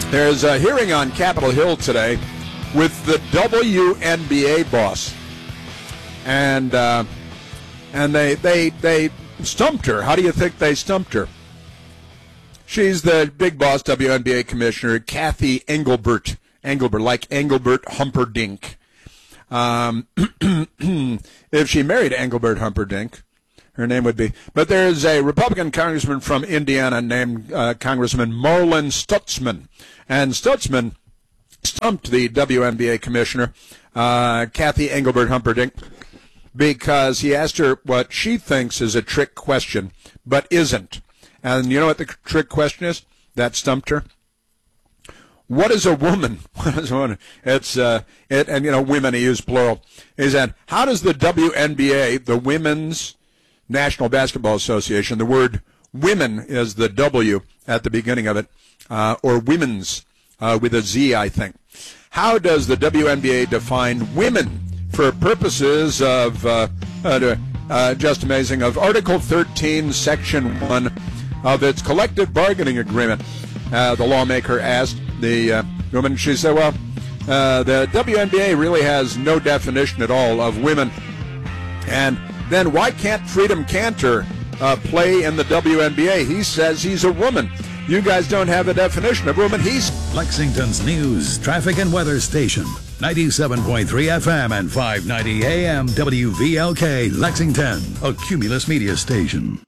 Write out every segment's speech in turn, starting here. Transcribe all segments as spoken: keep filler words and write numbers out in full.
There's a hearing on Capitol Hill today with the W N B A boss, and uh, and they they they stumped her. How do you think they stumped her? She's the big boss, W N B A commissioner Cathy Engelbert, Engelbert, like Engelbert Humperdinck. Um, if she married Engelbert Humperdinck, her name would be. But there's a Republican congressman from Indiana named uh, Congressman Marlin Stutzman. And Stutzman stumped the W N B A commissioner, uh, Cathy Engelbert Humperdinck, because he asked her what she thinks is a trick question, but isn't. And you know what the trick question is that stumped her? What is a woman? What is a woman? It's, uh, it, and you know, women, he used plural. Is that, how does the W N B A, the Women's National Basketball Association, the word women is the W at the beginning of it, uh, or women's, uh, with a Z, I think. How does the W N B A define women for purposes of, uh, uh, uh, just amazing, of Article thirteen, Section one of its collective bargaining agreement? Uh, the lawmaker asked the uh, woman. She said, well, uh, the W N B A really has no definition at all of women. And then why can't Freedom Cantor uh, play in the W N B A? He says he's a woman. You guys don't have a definition of woman. He's Lexington's news, traffic, and weather station. ninety-seven point three F M and five ninety A M W V L K, Lexington, a Cumulus media station.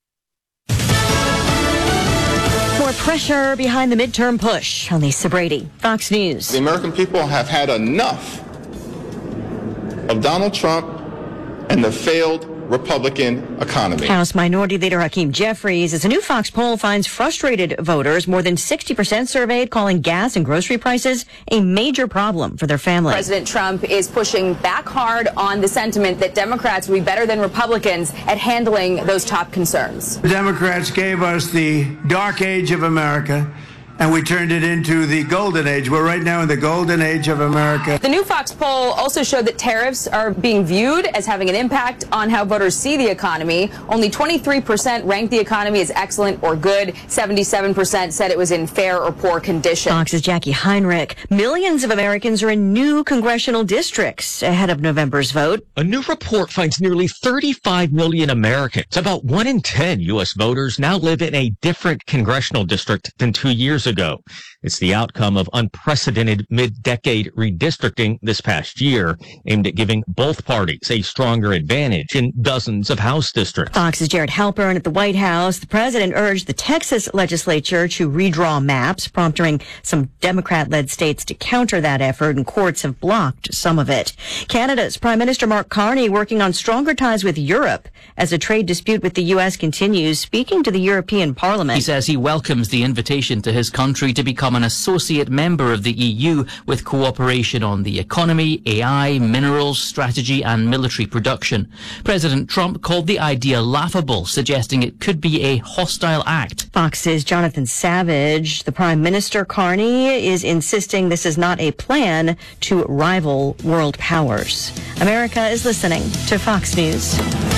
More pressure behind the midterm push. On Lisa Brady, Fox News. The American people have had enough of Donald Trump and the failed Republican economy. House Minority Leader Hakeem Jeffries, as a new Fox poll finds frustrated voters, more than sixty percent surveyed, calling gas and grocery prices a major problem for their family. President Trump is pushing back hard on the sentiment that Democrats will be better than Republicans at handling those top concerns. The Democrats gave us the dark age of America, and we turned it into the golden age. We're right now in the golden age of America. The new Fox poll also showed that tariffs are being viewed as having an impact on how voters see the economy. Only twenty-three percent ranked the economy as excellent or good. seventy-seven percent said it was in fair or poor condition. Fox's Jackie Heinrich. Millions of Americans are in new congressional districts ahead of November's vote. A new report finds nearly thirty-five million Americans, about one in ten U S voters, now live in a different congressional district than two years ago. ago. It's the outcome of unprecedented mid-decade redistricting this past year, aimed at giving both parties a stronger advantage in dozens of House districts. Fox's Jared Halpern at the White House. The president urged the Texas legislature to redraw maps, prompting some Democrat-led states to counter that effort, and courts have blocked some of it. Canada's Prime Minister Mark Carney working on stronger ties with Europe as a trade dispute with the U S continues, speaking to the European Parliament. He says he welcomes the invitation to his country to become an associate member of the E U with cooperation on the economy, A I, minerals, strategy and military production. President Trump called the idea laughable, suggesting it could be a hostile act. Fox's Jonathan Savage. The Prime Minister Carney is insisting this is not a plan to rival world powers. America is listening to Fox News.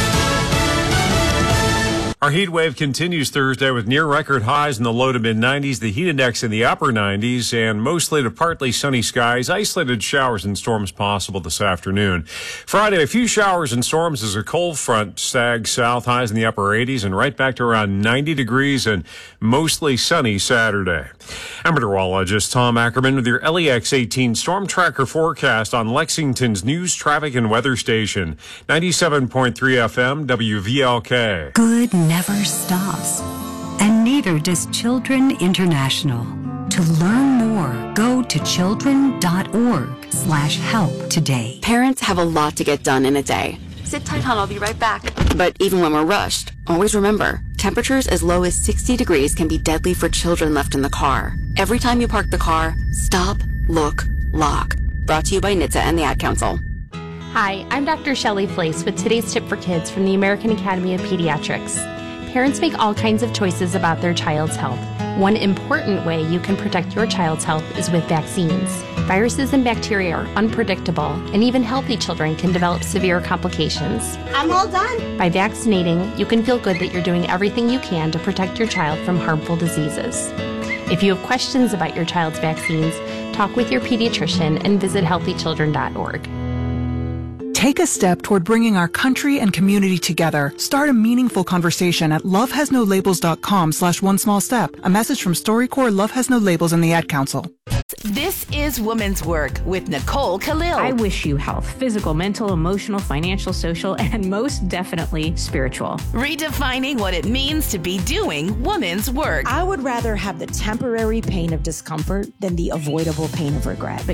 Our heat wave continues Thursday with near record highs in the low to mid nineties, the heat index in the upper nineties, and mostly to partly sunny skies. Isolated showers and storms possible this afternoon. Friday, a few showers and storms as a cold front sags south, highs in the upper eighties, and right back to around ninety degrees and mostly sunny Saturday. I'm meteorologist Tom Ackerman with your L E X eighteen Storm Tracker forecast on Lexington's news, traffic, and weather station, ninety-seven point three F M W V L K. Good never stops, and neither does Children International. To learn more, go to children.org slash help today. Parents have a lot to get done in a day. Sit tight, hon, I'll be right back. But even when we're rushed, always remember, temperatures as low as sixty degrees can be deadly for children left in the car. Every time you park the car, stop, look, lock. Brought to you by N H T S A and the Ad Council. Hi, I'm Doctor Shelley Flace with today's tip for kids from the American Academy of Pediatrics. Parents make all kinds of choices about their child's health. One important way you can protect your child's health is with vaccines. Viruses and bacteria are unpredictable, and even healthy children can develop severe complications. I'm all done. By vaccinating, you can feel good that you're doing everything you can to protect your child from harmful diseases. If you have questions about your child's vaccines, talk with your pediatrician and visit healthy children dot org. Take a step toward bringing our country and community together. Start a meaningful conversation at lovehasnolabels.com slash one small step. A message from StoryCorps, Love Has No Labels, and the Ad Council. This is Women's Work with Nicole Khalil. I wish you health, physical, mental, emotional, financial, social, and most definitely spiritual. Redefining what it means to be doing women's work. I would rather have the temporary pain of discomfort than the avoidable pain of regret. But